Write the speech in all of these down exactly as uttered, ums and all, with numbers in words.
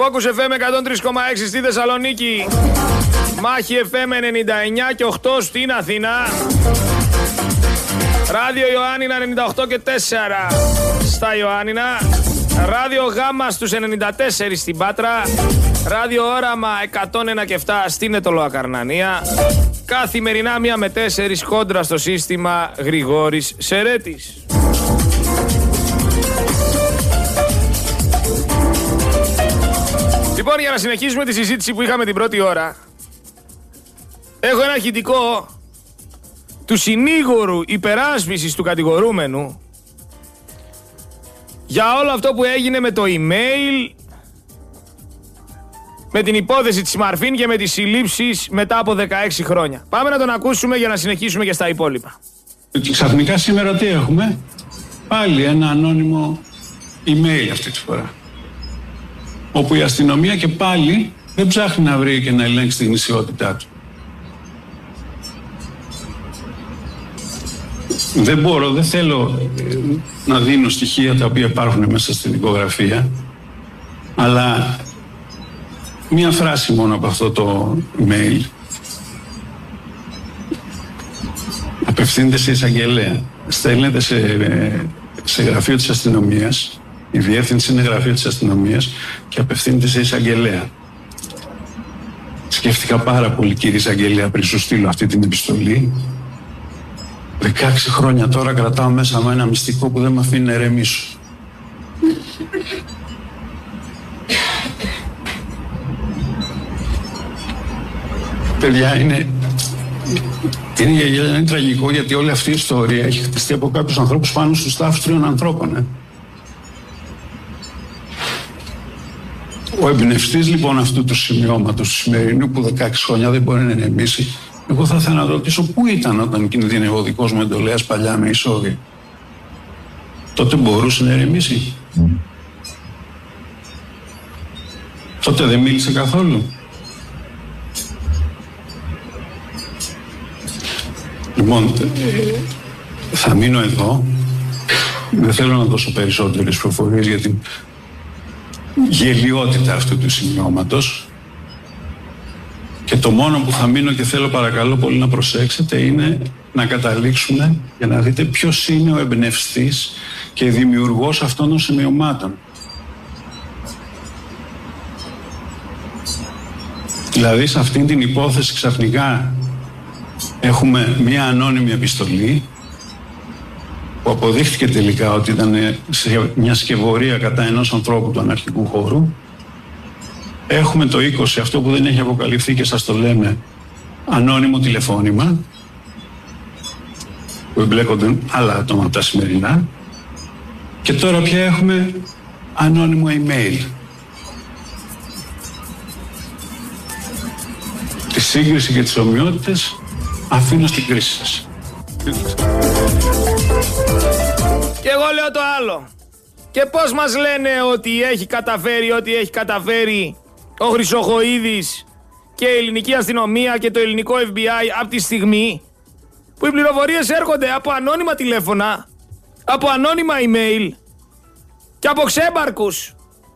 Focus εφ εμ εκατόν τρία κόμμα έξι στη Θεσσαλονίκη. Μάχη εφ εμ ενενήντα εννιά και οκτώ στην Αθήνα. Ράδιο Ιωάννινα ενενήντα οκτώ και τέσσερα στα Ιωάννινα. Ράδιο Γάμα στους ενενήντα τέσσερα στην Πάτρα. Ράδιο Όραμα εκατόν ένα και επτά στην Ετωλοακαρνανία. Καθημερινά μία με τέσσερις κόντρα στο σύστημα Γρηγόρης Σερέτης. Λοιπόν, για να συνεχίσουμε τη συζήτηση που είχαμε την πρώτη ώρα, έχω ένα ηχητικό του συνήγορου υπεράσπισης του κατηγορούμενου για όλο αυτό που έγινε με το email, με την υπόθεση της Μαρφίν και με τις συλλήψεις μετά από δεκαέξι χρόνια. Πάμε να τον ακούσουμε για να συνεχίσουμε και στα υπόλοιπα. Και ξαφνικά σήμερα τι έχουμε? Πάλι ένα ανώνυμο email αυτή τη φορά, όπου η αστυνομία και πάλι δεν ψάχνει να βρει και να ελέγξει την γνησιότητά του. Δεν μπορώ, δεν θέλω να δίνω στοιχεία τα οποία υπάρχουν μέσα στην δικογραφία, αλλά μία φράση μόνο από αυτό το email. Απευθύνεται σε εισαγγελέα. Στέλνεται σε, σε γραφείο της αστυνομίας. Η διεύθυνση είναι γραφείο της αστυνομίας και απευθύνεται σε εισαγγελέα. Σκέφτηκα πάρα πολύ, κύριε εισαγγελέα, πριν σου στείλω αυτή την επιστολή. δεκαέξι χρόνια τώρα κρατάω μέσα μου ένα μυστικό που δεν με αφήνει να ερεμήσω. Παιδιά, είναι, είναι, είναι τραγικό, γιατί όλη αυτή η ιστορία έχει χτιστεί από κάποιους ανθρώπους πάνω στους τάφους τριών ανθρώπων. Ε. Ο εμπνευστής λοιπόν αυτού του σημειώματος του σημερινού, που δεκαέξι χρόνια δεν μπορεί να ηρεμήσει, εγώ θα ήθελα να ρωτήσω πού ήταν όταν κινδύνευε ο δικός μου εντολέας παλιά με εισόδη. Τότε μπορούσε να ηρεμήσει? Mm. Τότε δεν μίλησε καθόλου? Λοιπόν, ε, θα μείνω εδώ. Δεν θέλω να δώσω περισσότερες προφορίες για την γελιότητα αυτού του σημειώματος. Και το μόνο που θα μείνω και θέλω παρακαλώ πολύ να προσέξετε είναι να καταλήξουμε για να δείτε ποιος είναι ο εμπνευστής και δημιουργός αυτών των σημειωμάτων. Δηλαδή σε αυτήν την υπόθεση ξαφνικά έχουμε μία ανώνυμη επιστολή που αποδείχθηκε τελικά ότι ήταν μια σκευωρία κατά ενός ανθρώπου του αναρχικού χώρου. Έχουμε το είκοσι, αυτό που δεν έχει αποκαλυφθεί και σας το λέμε, ανώνυμο τηλεφώνημα, που εμπλέκονται άλλα άτομα από τα σημερινά. Και τώρα πια έχουμε ανώνυμο email. Τη σύγκριση και τις ομοιότητες αφήνω στην κρίση σας. Και εγώ λέω το άλλο. Και πώς μας λένε ότι έχει καταφέρει, ότι έχει καταφέρει ο Χρυσοχοΐδης και η ελληνική αστυνομία και το ελληνικό εφ μπι άι από τη στιγμή που οι πληροφορίες έρχονται από ανώνυμα τηλέφωνα, από ανώνυμα email και από ξέμπαρκους.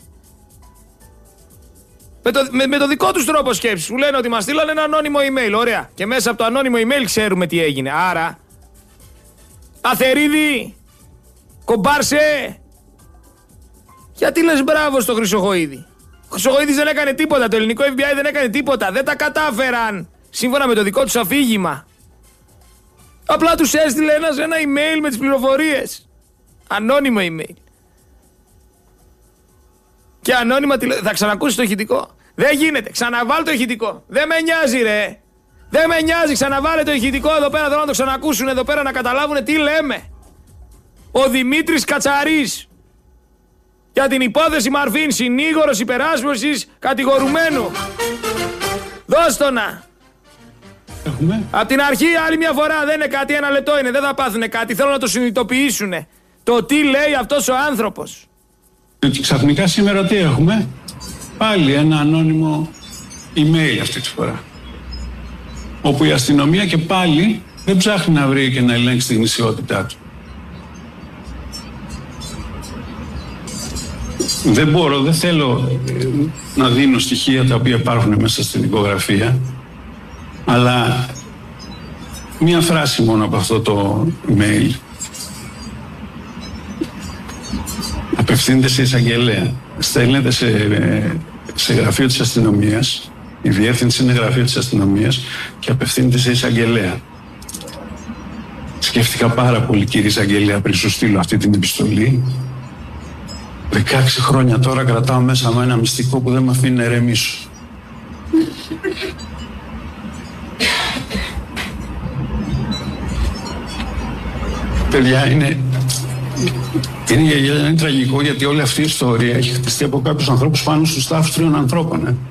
Με το, με, με το δικό τους τρόπο σκέψης. Μου λένε ότι μας στείλανε ένα ανώνυμο email. Ωραία. Και μέσα από το ανώνυμο email ξέρουμε τι έγινε. Άρα, Αθερίδη, κομπάρσε, γιατί λες μπράβο στο Χρυσοχοΐδη? Ο Χρυσοχοΐδης δεν έκανε τίποτα. Το ελληνικό εφ μπι άι δεν έκανε τίποτα. Δεν τα κατάφεραν σύμφωνα με το δικό τους αφήγημα. Απλά τους έστειλε ένας ένα email με τις πληροφορίες. Ανώνυμο email. Και ανώνυμα τηλε... Θα ξανακούσεις το ηχητικό? Δεν γίνεται. Ξαναβάλ το ηχητικό. Δεν με νοιάζει, ρε. Δεν με νοιάζει. Ξαναβάλε το ηχητικό εδώ πέρα. Θέλω να το ξανακούσουν εδώ πέρα, να καταλάβουν τι λέμε. Ο Δημήτρης Κατσαρής, για την υπόθεση Μαρφίν, συνήγορος υπεράσπισης κατηγορουμένου. Δώσ' το να. Έχουμε. Απ' την αρχή άλλη μια φορά, δεν είναι κάτι, ένα λεπτό είναι. Δεν θα πάθουνε κάτι. Θέλω να το συνειδητοποιήσουνε. Το τι λέει αυτός ο άνθρωπος. Και ξαφνικά σήμερα τι έχουμε? Πάλι ένα ανώνυμο email αυτή τη φορά, όπου η αστυνομία και πάλι δεν ψάχνει να βρει και να ελέγξει την γνησιότητά του. Δεν μπορώ, δεν θέλω να δίνω στοιχεία τα οποία υπάρχουν μέσα στην δικογραφία, αλλά μία φράση μόνο από αυτό το email απευθύνεται σε εισαγγελέα. Στέλνεται σε, σε γραφείο της αστυνομίας, η διεύθυνση είναι γραφείο της αστυνομίας και απευθύνεται σε εισαγγελέα. Σκέφτηκα πάρα πολύ, κύριε εισαγγελέα, πριν σου στείλω αυτή την επιστολή. δεκαέξι χρόνια τώρα κρατάω μέσα μου ένα μυστικό που δεν με αφήνει να ερεμήσω. Παιδιά, είναι, είναι, είναι τραγικό, γιατί όλη αυτή η ιστορία έχει χτιστεί από κάποιους ανθρώπους πάνω στους τάφους τριών ανθρώπων. Ε.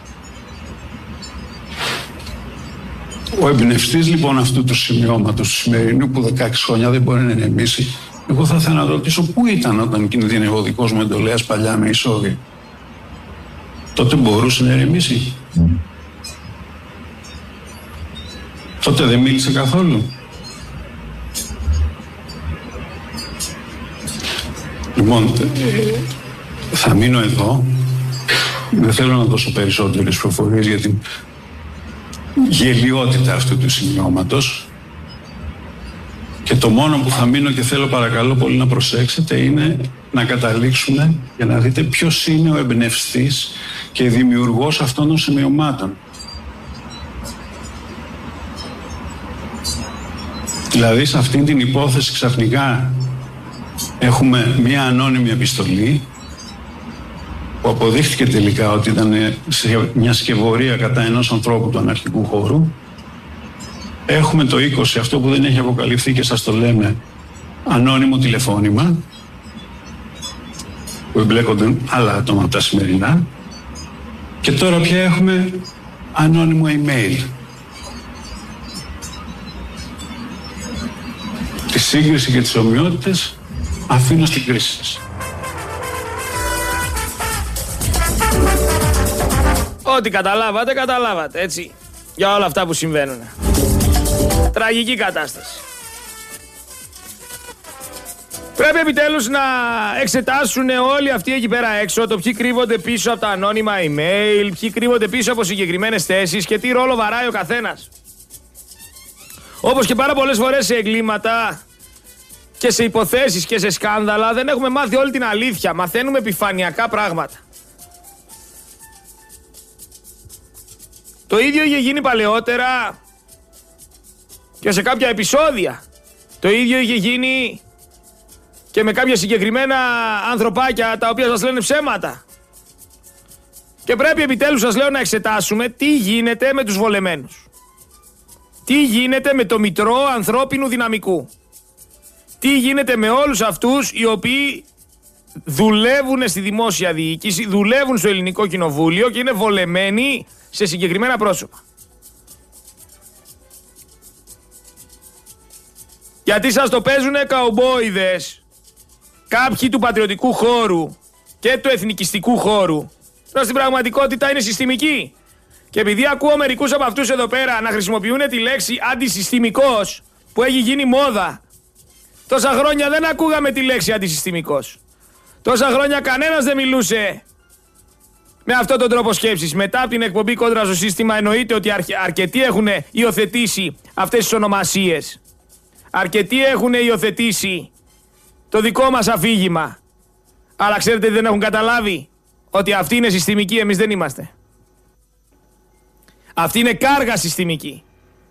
Ο εμπνευστής λοιπόν αυτού του σημειώματος του σημερινού, που δεκαέξι χρόνια δεν μπορεί να ηρεμήσει, εγώ θα ήθελα να ρωτήσω πού ήταν όταν κινδύνευε ο δικός μου εντολέας παλιά με εισόδη. Τότε μπορούσε να ηρεμήσει. Mm. Τότε δεν μίλησε καθόλου. Λοιπόν, θα μείνω εδώ. Δεν θέλω να δώσω περισσότερες προφορίες για την γελιότητα αυτού του σημειώματος. Και το μόνο που θα μείνω και θέλω παρακαλώ πολύ να προσέξετε είναι να καταλήξουμε για να δείτε ποιος είναι ο εμπνευστής και δημιουργός αυτών των σημειωμάτων. Δηλαδή σε αυτήν την υπόθεση ξαφνικά έχουμε μία ανώνυμη επιστολή που αποδείχθηκε τελικά ότι ήταν σε μια σκευωρία κατά ενός ανθρώπου του αναρχικού χώρου. Έχουμε το είκοσι, αυτό που δεν έχει αποκαλυφθεί και σας το λέμε, ανώνυμο τηλεφώνημα, που εμπλέκονται άλλα άτομα από τα σημερινά. Και τώρα πια έχουμε ανώνυμο email. Τη σύγκριση και τις ομοιότητες αφήνω στην κρίση σας. Ό,τι καταλάβατε, καταλάβατε, έτσι, για όλα αυτά που συμβαίνουν. Τραγική κατάσταση. Πρέπει επιτέλους να εξετάσουν όλοι αυτοί εκεί πέρα έξω το ποιοι κρύβονται πίσω από τα ανώνυμα email, ποιοι κρύβονται πίσω από συγκεκριμένες θέσεις και τι ρόλο βαράει ο καθένας. Όπως και πάρα πολλές φορές σε εγκλήματα και σε υποθέσεις και σε σκάνδαλα δεν έχουμε μάθει όλη την αλήθεια, μαθαίνουμε επιφανειακά πράγματα. Το ίδιο είχε γίνει παλαιότερα και σε κάποια επεισόδια. Το ίδιο είχε γίνει και με κάποια συγκεκριμένα ανθρωπάκια τα οποία σας λένε ψέματα. Και πρέπει επιτέλους, σας λέω, να εξετάσουμε τι γίνεται με τους βολεμένους. Τι γίνεται με το μητρό ανθρώπινου δυναμικού. Τι γίνεται με όλους αυτούς οι οποίοι δουλεύουν στη δημόσια διοίκηση, δουλεύουν στο ελληνικό κοινοβούλιο και είναι βολεμένοι σε συγκεκριμένα πρόσωπα. Γιατί σας το παίζουνε καουμπόιδες, κάποιοι του πατριωτικού χώρου και του εθνικιστικού χώρου, ενώ στην πραγματικότητα είναι συστημικοί. Και επειδή ακούω μερικούς από αυτούς εδώ πέρα να χρησιμοποιούν τη λέξη αντισυστημικός, που έχει γίνει μόδα, τόσα χρόνια δεν ακούγαμε τη λέξη αντισυστημικός. Τόσα χρόνια κανένας δεν μιλούσε με αυτόν τον τρόπο σκέψης. Μετά από την εκπομπή Κόντρα στο Σύστημα εννοείται ότι αρκετοί έχουν υιοθετήσει αυτές τις ονομασίες. Αρκετοί έχουν υιοθετήσει το δικό μας αφήγημα. Αλλά ξέρετε τι δεν έχουν καταλάβει? Ότι αυτοί είναι συστημικοί, εμείς δεν είμαστε. Αυτή είναι κάργα συστημική.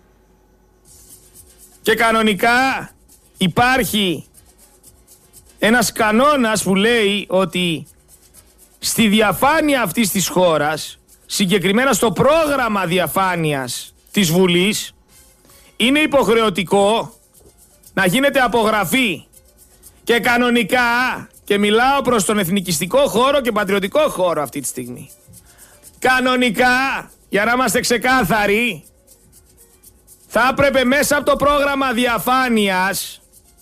Και κανονικά υπάρχει ένας κανόνας που λέει ότι στη διαφάνεια αυτής της χώρας, συγκεκριμένα στο πρόγραμμα διαφάνειας της Βουλής, είναι υποχρεωτικό να γίνεται απογραφή. Και κανονικά, και μιλάω προς τον εθνικιστικό χώρο και πατριωτικό χώρο αυτή τη στιγμή, κανονικά, για να είμαστε ξεκάθαροι, θα έπρεπε μέσα από το πρόγραμμα διαφάνειας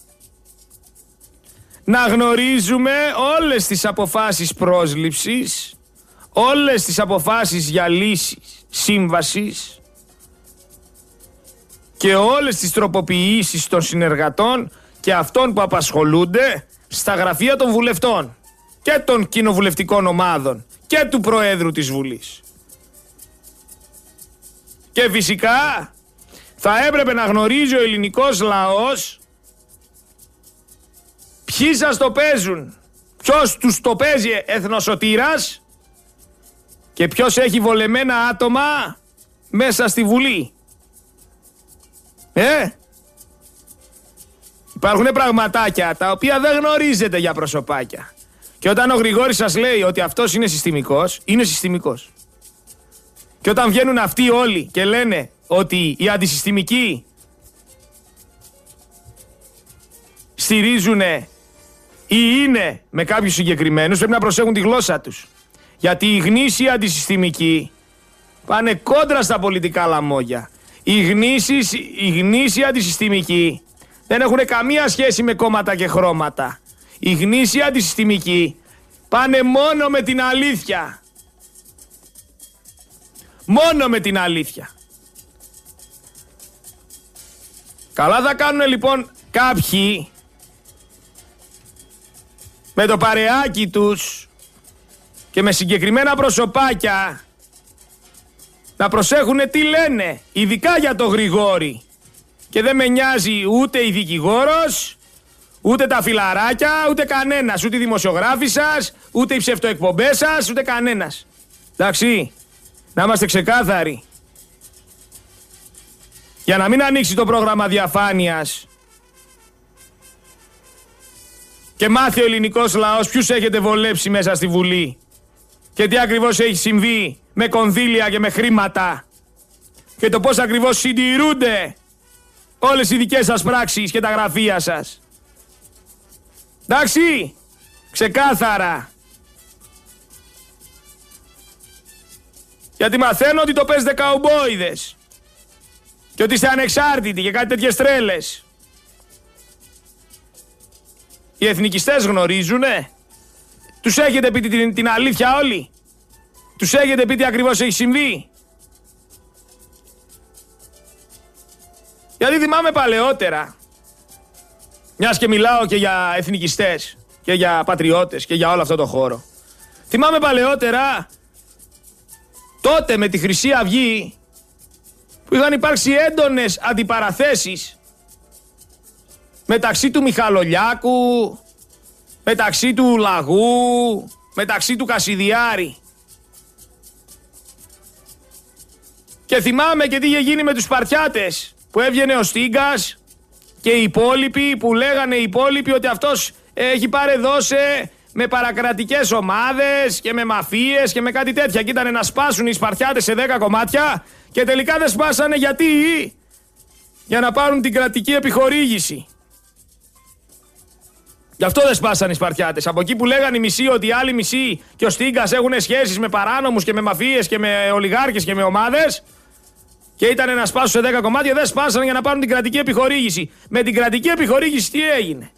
να γνωρίζουμε όλες τις αποφάσεις πρόσληψης, όλες τις αποφάσεις για λύσεις σύμβασης και όλες τις τροποποιήσεις των συνεργατών και αυτών που απασχολούνται στα γραφεία των βουλευτών. και των κοινοβουλευτικών ομάδων και του Προέδρου της Βουλής. Και φυσικά θα έπρεπε να γνωρίζει ο ελληνικός λαός ποιοι σας το παίζουν, ποιος τους το παίζει εθνοσωτήρας και ποιος έχει βολεμένα άτομα μέσα στη Βουλή. Ε, υπάρχουν πραγματάκια τα οποία δεν γνωρίζετε για προσωπάκια. Και όταν ο Γρηγόρης σας λέει ότι αυτός είναι συστημικός, είναι συστημικός. Και όταν βγαίνουν αυτοί όλοι και λένε ότι οι αντισυστημικοί στηρίζουνε ή είναι με κάποιους συγκεκριμένους, πρέπει να προσέχουν τη γλώσσα τους. Γιατί οι γνήσιοι αντισυστημικοί πάνε κόντρα στα πολιτικά λαμόγια. Οι γνήσιοι, οι γνήσιοι αντισυστημικοί δεν έχουν καμία σχέση με κόμματα και χρώματα. Οι γνήσιοι αντισυστημικοί πάνε μόνο με την αλήθεια. Μόνο με την αλήθεια. Καλά θα κάνουν λοιπόν κάποιοι με το παρεάκι τους και με συγκεκριμένα προσωπάκια να προσέχουν τι λένε, ειδικά για το Γρηγόρη. Και δεν με νοιάζει ούτε η δικηγόρος, ούτε τα φιλαράκια, ούτε κανένας, ούτε οι δημοσιογράφοι σας, ούτε οι ψευτοεκπομπές σας, ούτε κανένας. Εντάξει, να είμαστε ξεκάθαροι. Για να μην ανοίξει το πρόγραμμα διαφάνειας και μάθει ο ελληνικός λαός ποιους έχετε βολέψει μέσα στη Βουλή και τι ακριβώς έχει συμβεί με κονδύλια και με χρήματα και το πώς ακριβώς συντηρούνται όλες οι δικές σας πράξεις και τα γραφεία σας. Εντάξει, ξεκάθαρα. Γιατί μαθαίνω ότι το παίζετε καουμπόιδες και ότι είστε ανεξάρτητοι και κάτι τέτοιες τρέλες. Οι εθνικιστές γνωρίζουνε. Τους έχετε πει την, την αλήθεια όλοι. Τους έχετε πει τι ακριβώς έχει συμβεί. Γιατί θυμάμαι παλαιότερα, μιας και μιλάω και για εθνικιστές και για πατριώτες και για όλο αυτό το χώρο. Θυμάμαι παλαιότερα, τότε με τη Χρυσή Αυγή, που είχαν υπάρξει έντονες αντιπαραθέσεις μεταξύ του Μιχαλολιάκου, μεταξύ του Λαγού, μεταξύ του Κασιδιάρη. Και θυμάμαι και τι είχε γίνει με τους Σπαρτιάτες, που έβγαινε ο Στίγκας και οι υπόλοιποι, που λέγανε οι υπόλοιποι ότι αυτός έχει παρεδώσει με παρακρατικές ομάδες και με μαφίες και με κάτι τέτοια. Και ήταν να σπάσουν οι Σπαρτιάτες σε δέκα κομμάτια και τελικά δεν σπάσανε. Γιατί? Για να πάρουν την κρατική επιχορήγηση. Γι' αυτό δεν σπάσανε οι Σπαρτιάτες. Από εκεί που λέγανε οι μισοί ότι οι άλλοι μισοί και ο Στίγκας έχουν σχέσεις με παράνομους και με μαφίες και με ολιγάρχες και με ομάδες και ήταν να σπάσουν σε δέκα κομμάτια, δεν σπάσανε για να πάρουν την κρατική επιχορήγηση. Με την κρατική επιχορήγηση τι έγινε?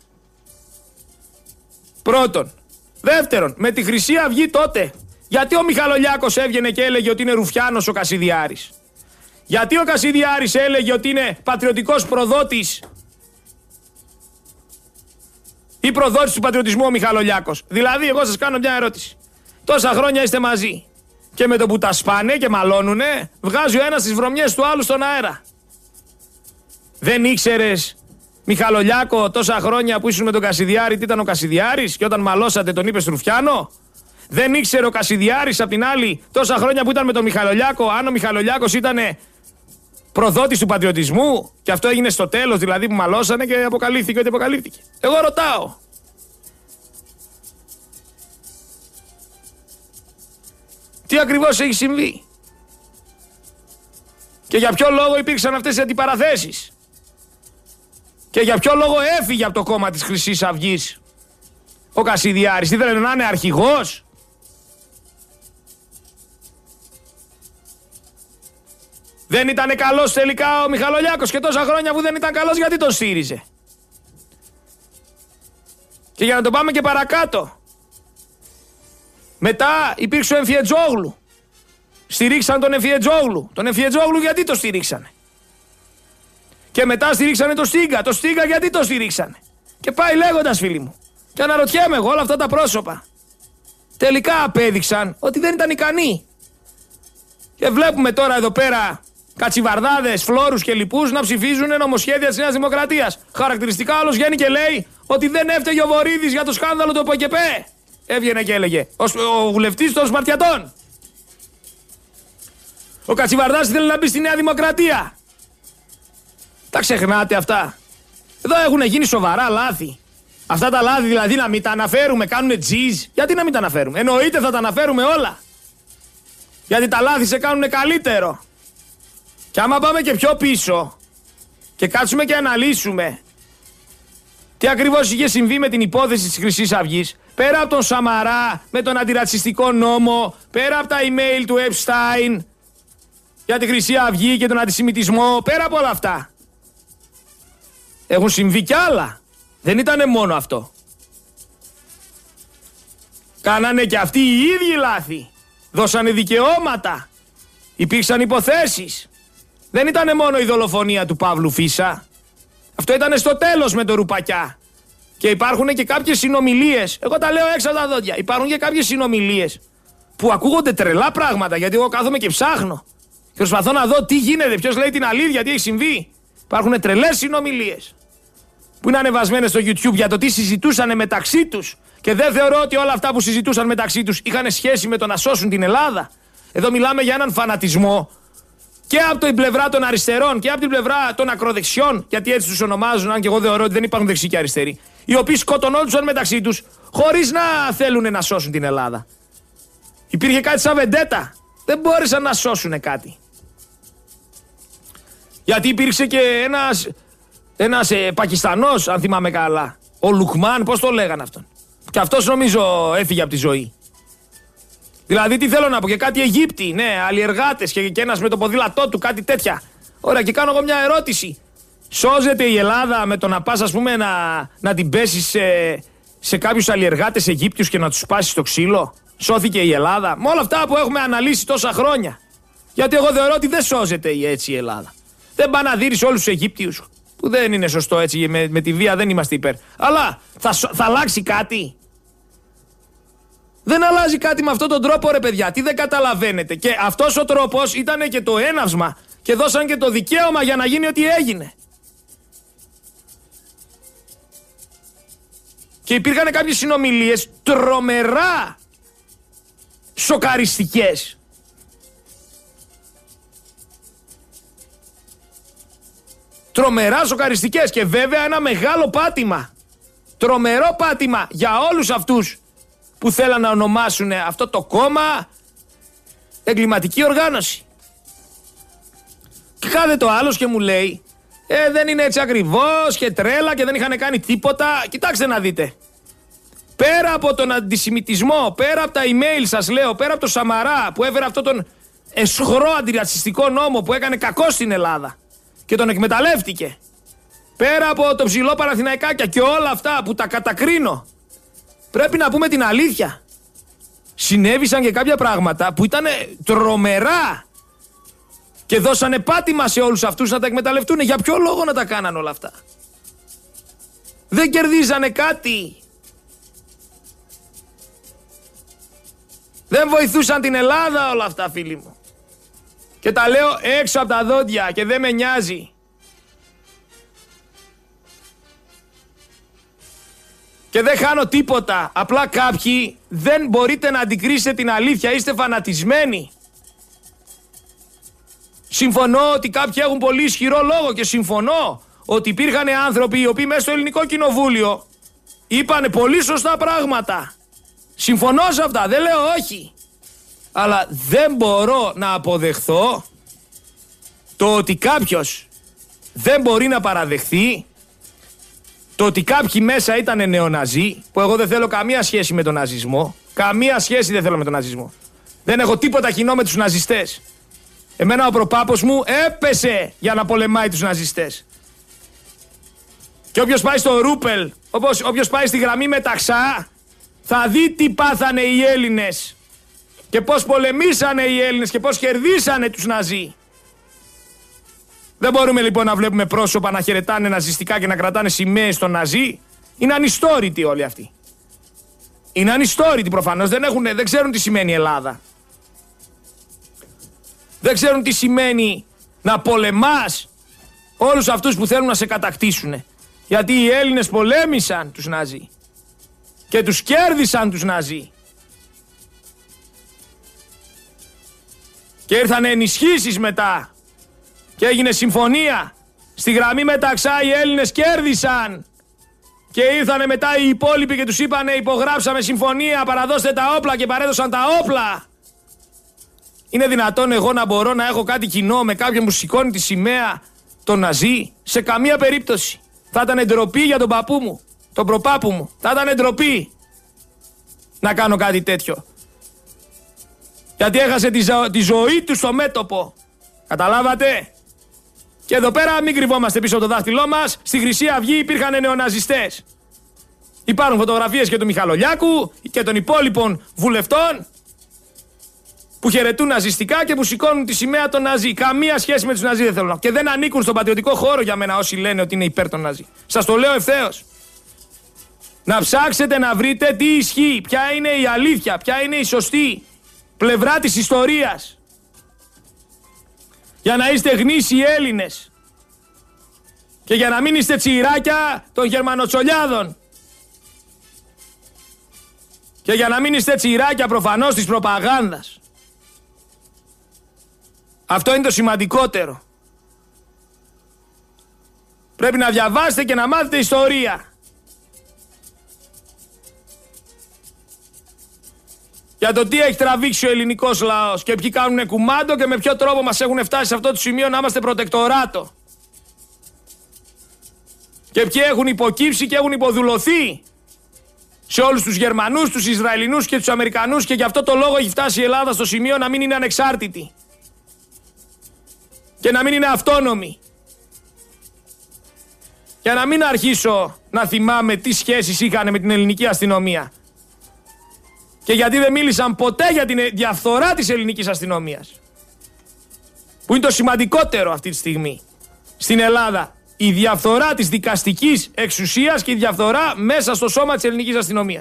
Πρώτον. Δεύτερον, με τη Χρυσή Αυγή τότε, γιατί ο Μιχαλολιάκος έβγαινε και έλεγε ότι είναι ρουφιάνος ο Κασιδιάρης? Γιατί ο Κασιδιάρης έλεγε ότι είναι πατριωτικός προδότης ή προδότης του πατριωτισμού ο Μιχαλολιάκος? Δηλαδή, εγώ σας κάνω μια ερώτηση. Τόσα χρόνια είστε μαζί και με το που τα σπάνε και μαλώνουνε, βγάζει ο ένας τις βρωμιές του άλλου στον αέρα. Δεν ήξερες, Μιχαλολιάκο, τόσα χρόνια που ήσουν με τον Κασιδιάρη, τι ήταν ο Κασιδιάρης και όταν μαλώσατε τον είπες Ρουφιάνο? Δεν ήξερε ο Κασιδιάρης απ' την άλλη τόσα χρόνια που ήταν με τον Μιχαλολιάκο, αν ο Μιχαλολιάκος ήταν προδότης του πατριωτισμού και αυτό έγινε στο τέλος, δηλαδή που μαλώσανε και αποκαλύφθηκε ότι αποκαλύφθηκε? Εγώ ρωτάω. Τι ακριβώς έχει συμβεί και για ποιο λόγο υπήρξαν αυτές οι αντιπαραθέσεις και για ποιο λόγο έφυγε από το κόμμα της Χρυσής Αυγής ο Κασιδιάρης? Ήθελε να είναι αρχηγός? Δεν ήταν καλός τελικά ο Μιχαλολιάκος και τόσα χρόνια που δεν ήταν καλός, γιατί τον στήριζε? Και για να το πάμε και παρακάτω, μετά υπήρξε ο Εμφιετζόγλου. Στηρίξαν τον Εμφιετζόγλου. Τον Εμφιετζόγλου γιατί το στηρίξανε? Και μετά στηρίξανε το Στίγκα. Το Στίγκα γιατί το στηρίξανε? Και πάει λέγοντας, φίλοι μου. Και αναρωτιέμαι εγώ όλα αυτά τα πρόσωπα. τελικά απέδειξαν ότι δεν ήταν ικανοί. Και βλέπουμε τώρα εδώ πέρα κατσιβαρδάδες, φλόρους και λοιπούς να ψηφίζουν νομοσχέδια της Νέας Δημοκρατίας. Χαρακτηριστικά άλλος βγαίνει και λέει ότι δεν έφταιγε ο Βορίδης για το σκάνδαλο του ΠΟΚΕΠΕ. Έβγαινε και έλεγε ο βουλευτής των Σπαρτιατών. Ο Κατσιβαρδάς θέλει να μπει στη Νέα Δημοκρατία. Τα ξεχνάτε αυτά. Εδώ έχουν γίνει σοβαρά λάθη. Αυτά τα λάθη δηλαδή να μην τα αναφέρουμε, κάνουνε τζιζ. Γιατί να μην τα αναφέρουμε? Εννοείται θα τα αναφέρουμε όλα. Γιατί τα λάθη σε κάνουνε καλύτερο. Και άμα πάμε και πιο πίσω και κάτσουμε και αναλύσουμε τι ακριβώς είχε συμβεί με την υπόθεση της Χρυσής Αυγής, πέρα από τον Σαμαρά με τον αντιρατσιστικό νόμο, πέρα από τα email του Epstein για τη Χρυσή Αυγή και τον αντισημιτισμό, πέρα από όλα αυτά, έχουν συμβεί κι άλλα. Δεν ήτανε μόνο αυτό. Κάνανε και αυτοί οι ίδιοι λάθη. Δώσανε δικαιώματα. Υπήρξαν υποθέσεις. Δεν ήτανε μόνο η δολοφονία του Παύλου Φίσα. Αυτό ήτανε στο τέλος με το Ρουπακιά. Και υπάρχουν και κάποιες συνομιλίες. Εγώ τα λέω έξω από τα δόντια. Υπάρχουν και κάποιες συνομιλίες που ακούγονται τρελά πράγματα. Γιατί εγώ κάθομαι και ψάχνω. Και προσπαθώ να δω τι γίνεται, ποιος λέει την αλήθεια, τι έχει συμβεί. Υπάρχουν τρελές συνομιλίες που είναι ανεβασμένες στο YouTube για το τι συζητούσαν μεταξύ τους. Και δεν θεωρώ ότι όλα αυτά που συζητούσαν μεταξύ τους είχαν σχέση με το να σώσουν την Ελλάδα. Εδώ μιλάμε για έναν φανατισμό και από την πλευρά των αριστερών και από την πλευρά των ακροδεξιών, γιατί έτσι τους ονομάζουν, αν και εγώ θεωρώ ότι δεν υπάρχουν δεξιοί και αριστεροί, οι οποίοι σκοτωνόντουσαν μεταξύ τους χωρίς να θέλουν να σώσουν την Ελλάδα. Υπήρχε κάτι σαν βεντέτα. Δεν μπόρεσαν να σώσουν κάτι. Γιατί υπήρξε και ένας, ένας ε, Πακιστανός, αν θυμάμαι καλά, ο Λουκμάν, πώς το λέγανε αυτόν. Και αυτός νομίζω έφυγε από τη ζωή. Δηλαδή τι θέλω να πω, και κάτι Αιγύπτιοι, ναι, αλλιεργάτες και, και ένας με το ποδήλατό του, κάτι τέτοια. Ωραία, και κάνω εγώ μια ερώτηση. Σώζεται η Ελλάδα με το να πας, ας πούμε, να, να την πέσεις σε, σε κάποιους αλλιεργάτες Αιγύπτιους και να τους πάσεις στο ξύλο? Σώθηκε η Ελλάδα? Με όλα αυτά που έχουμε αναλύσει τόσα χρόνια. Γιατί εγώ θεωρώ ότι δεν σώζεται έτσι η Ελλάδα. Δεν πάει να δείρεις όλους τους Αιγύπτιους, που δεν είναι σωστό έτσι, με, με τη βία δεν είμαστε υπέρ. Αλλά θα, θα αλλάξει κάτι? Δεν αλλάζει κάτι με αυτόν τον τρόπο, ρε παιδιά. Τι δεν καταλαβαίνετε? Και αυτός ο τρόπος ήταν και το έναυσμα και δώσαν και το δικαίωμα για να γίνει ό,τι έγινε. Και υπήρχαν κάποιες συνομιλίες τρομερά σοκαριστικές. Τρομερά σοκαριστικές και βέβαια ένα μεγάλο πάτημα. Τρομερό πάτημα για όλους αυτούς που θέλαν να ονομάσουν αυτό το κόμμα εγκληματική οργάνωση. Και κάθεται ο άλλος και μου λέει ε, δεν είναι έτσι ακριβώς και τρέλα και δεν είχαν κάνει τίποτα. Κοιτάξτε να δείτε. Πέρα από τον αντισημιτισμό, πέρα από τα email σας λέω, πέρα από το Σαμαρά που έφερε αυτό τον εσχρό αντιρατσιστικό νόμο που έκανε κακό στην Ελλάδα και τον εκμεταλλεύτηκε, πέρα από το ψηλό Παναθηναϊκάκια και όλα αυτά που τα κατακρίνω, πρέπει να πούμε την αλήθεια. Συνέβησαν και κάποια πράγματα που ήταν τρομερά και δώσανε πάτημα σε όλους αυτούς να τα εκμεταλλευτούν. Για ποιο λόγο να τα κάναν όλα αυτά? Δεν κερδίζανε κάτι. Δεν βοηθούσαν την Ελλάδα όλα αυτά, φίλοι μου. Και τα λέω έξω από τα δόντια και δεν με νοιάζει. Και δεν χάνω τίποτα. Απλά κάποιοι δεν μπορείτε να αντικρίσετε την αλήθεια. Είστε φανατισμένοι. Συμφωνώ ότι κάποιοι έχουν πολύ ισχυρό λόγο και συμφωνώ ότι υπήρχαν άνθρωποι οι οποίοι μέσα στο ελληνικό κοινοβούλιο είπανε πολύ σωστά πράγματα. Συμφωνώ σε αυτά, δεν λέω όχι. Αλλά δεν μπορώ να αποδεχθώ το ότι κάποιος δεν μπορεί να παραδεχθεί το ότι κάποιοι μέσα ήταν νεοναζί, που εγώ δεν θέλω καμία σχέση με τον ναζισμό. Καμία σχέση δεν θέλω με τον ναζισμό. Δεν έχω τίποτα κοινό με τους ναζιστές. Εμένα ο προπάπος μου έπεσε για να πολεμάει τους ναζιστές. Και όποιος πάει στο Ρούπελ, όπως, όποιος πάει στη γραμμή Μεταξά, θα δει τι πάθανε οι Έλληνες και πώς πολεμήσανε οι Έλληνες και πώς κερδίσανε τους Ναζί. Δεν μπορούμε λοιπόν να βλέπουμε πρόσωπα να χαιρετάνε ναζιστικά και να κρατάνε σημαίες στον Ναζί. Είναι ανιστόρητοι όλοι αυτοί. Είναι ανιστόρητοι προφανώς, δεν, έχουν, δεν ξέρουν τι σημαίνει Ελλάδα. Δεν ξέρουν τι σημαίνει να πολεμάς όλους αυτούς που θέλουν να σε κατακτήσουν. Γιατί οι Έλληνες πολέμησαν τους Ναζί και τους κέρδισαν τους Ναζί. Και ήρθαν ενισχύσεις μετά και έγινε συμφωνία. Στη γραμμή μεταξά οι Έλληνες κέρδισαν. Και ήρθανε μετά οι υπόλοιποι και τους είπανε υπογράψαμε συμφωνία, παραδώστε τα όπλα, και παρέδωσαν τα όπλα. Είναι δυνατόν εγώ να μπορώ να έχω κάτι κοινό με κάποιον που σηκώνει τη σημαία των Ναζί? Σε καμία περίπτωση. Θα ήταν ντροπή για τον παππού μου, τον προπάπου μου. Θα ήταν ντροπή να κάνω κάτι τέτοιο. Γιατί έχασε τη, ζω... τη ζωή του στο μέτωπο. Καταλάβατε? Και εδώ πέρα μην κρυβόμαστε πίσω από το δάχτυλό μας. Στη Χρυσή Αυγή υπήρχαν νεοναζιστές. Υπάρχουν φωτογραφίες και του Μιχαλολιάκου και των υπόλοιπων βουλευτών που χαιρετούν ναζιστικά και που σηκώνουν τη σημαία των Ναζί. Καμία σχέση με τους Ναζί δεν θέλω. Και δεν ανήκουν στον πατριωτικό χώρο για μένα όσοι λένε ότι είναι υπέρ των Ναζί. Σας το λέω ευθέως. Να ψάξετε να βρείτε τι ισχύει, ποια είναι η αλήθεια, ποια είναι η σωστή πλευρά της ιστορίας. Για να είστε γνήσιοι Έλληνες. Και για να μην είστε τσιράκια των γερμανοτσολιάδων. Και για να μην είστε τσιράκια προφανώς της προπαγάνδας. Αυτό είναι το σημαντικότερο. Πρέπει να διαβάσετε και να μάθετε ιστορία. Για το τι έχει τραβήξει ο ελληνικός λαός και ποιοι κάνουν κουμάντο και με ποιο τρόπο μας έχουν φτάσει σε αυτό το σημείο να είμαστε προτεκτοράτο. Και ποιοι έχουν υποκύψει και έχουν υποδουλωθεί σε όλους τους Γερμανούς, τους Ισραηλινούς και τους Αμερικανούς, και γι' αυτό το λόγο έχει φτάσει η Ελλάδα στο σημείο να μην είναι ανεξάρτητη και να μην είναι αυτόνομη. Για να μην αρχίσω να θυμάμαι τι σχέσεις είχαν με την ελληνική αστυνομία. Και γιατί δεν μίλησαν ποτέ για την διαφθορά της ελληνικής αστυνομίας. Που είναι το σημαντικότερο αυτή τη στιγμή στην Ελλάδα. Η διαφθορά της δικαστικής εξουσίας και η διαφθορά μέσα στο σώμα της ελληνικής αστυνομίας.